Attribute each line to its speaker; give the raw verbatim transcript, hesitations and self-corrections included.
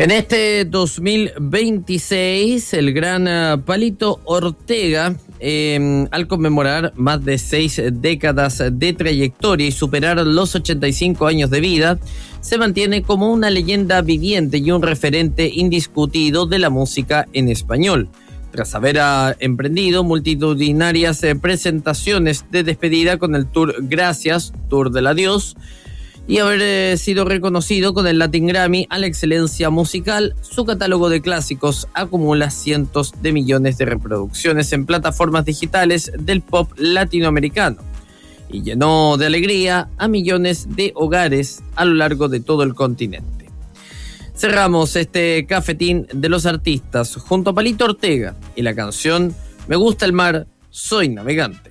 Speaker 1: En este dos mil veintiséis, el gran uh, Palito Ortega, eh, al conmemorar más de seis décadas de trayectoria y superar los ochenta y cinco años de vida, se mantiene como una leyenda viviente y un referente indiscutido de la música en español. Tras haber uh, emprendido multitudinarias eh, presentaciones de despedida con el tour Gracias, Tour del Adiós, y haber eh, sido reconocido con el Latin Grammy a la excelencia musical, su catálogo de clásicos acumula cientos de millones de reproducciones en plataformas digitales del pop latinoamericano y llenó de alegría a millones de hogares a lo largo de todo el continente. Cerramos este cafetín de los artistas junto a Palito Ortega y la canción Me gusta el mar, soy navegante.